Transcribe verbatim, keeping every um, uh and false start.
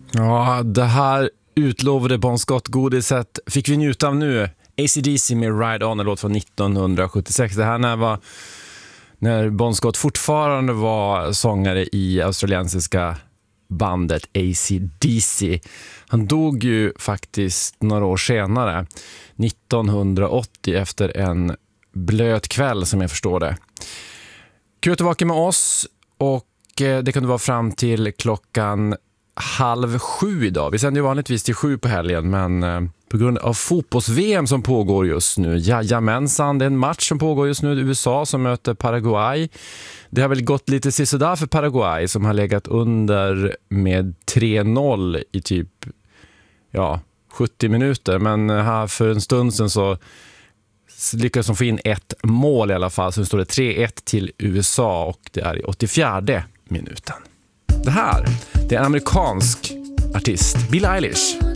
Ja, det här utlovade Bon Scott-godiset fick vi njuta av nu. A C D C med Ride On, en låt från nittonhundrasjuttiosex. Det här när, var, när Bon Scott fortfarande var sångare i australiensiska bandet A C D C. Han dog ju faktiskt några år senare, nittonhundraåttio, efter en blöt kväll som jag förstår det. Kul att du var med oss, och det kan du vara fram till klockan halv sju idag. Vi sänder ju vanligtvis till sju på helgen, men på grund av fotbolls-V M som pågår just nu, jajamensan, det är en match som pågår just nu, U S A som möter Paraguay. Det har väl gått lite sisådär för Paraguay, som har legat under med tre noll i typ ja, sjuttio minuter, men här för en stund sedan så lyckades de få in ett mål i alla fall, så nu står det tre ett till U S A, och det är i åttiofjärde minuten. Det här, det är en amerikansk artist, Billie Eilish.